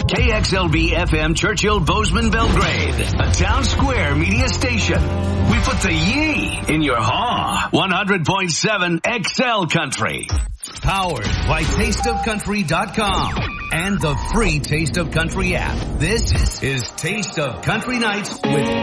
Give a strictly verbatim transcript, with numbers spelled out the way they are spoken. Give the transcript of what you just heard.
K X L B F M Churchill Bozeman Belgrade, a town square media station. We put the yee in your haw. one hundred point seven X L Country. Powered by taste of country dot com and the free Taste of Country app. This is Taste of Country Nights with